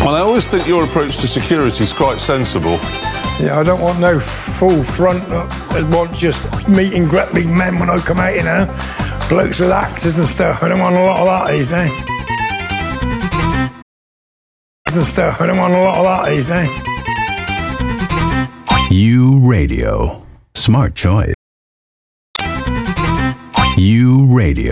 Well, I always think your approach to security is quite sensible. Yeah, I don't want no full front. I want just meeting great big men when I come out, you know. Blokes with axes and stuff. I don't want a lot of that these days. I don't want a lot of that these days. U Radio. Smart choice. U Radio.